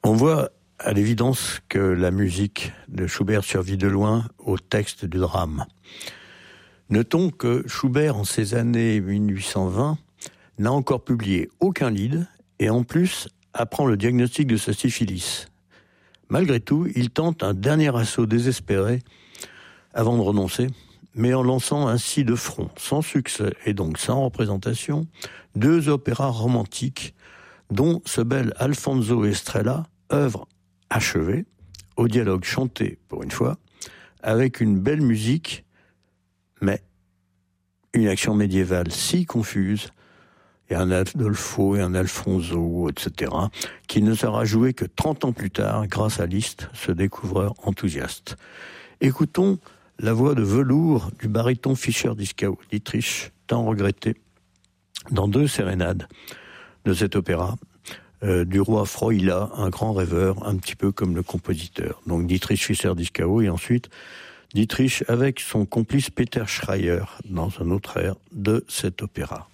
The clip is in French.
On voit à l'évidence que la musique de Schubert survit de loin au texte du drame. Notons que Schubert, en ces années 1820, n'a encore publié aucun lied et en plus apprend le diagnostic de sa syphilis. Malgré tout, il tente un dernier assaut désespéré avant de renoncer, mais en lançant ainsi de front, sans succès et donc sans représentation, 2 opéras romantiques dont ce bel Alfonso Estrella, œuvre achevée, au dialogue chanté pour une fois, avec une belle musique, mais une action médiévale si confuse, et un Adolfo et un Alfonso, etc., qui ne sera joué que 30 ans plus tard grâce à Liszt, ce découvreur enthousiaste. Écoutons la voix de velours du baryton Fischer-Dieskau, Dietrich, tant regretté, dans 2 sérénades de cet opéra, du roi Froïla, un grand rêveur, un petit peu comme le compositeur. Donc Dietrich Fischer-Dieskau, et ensuite Dietrich avec son complice Peter Schreier, dans un autre air de cet opéra.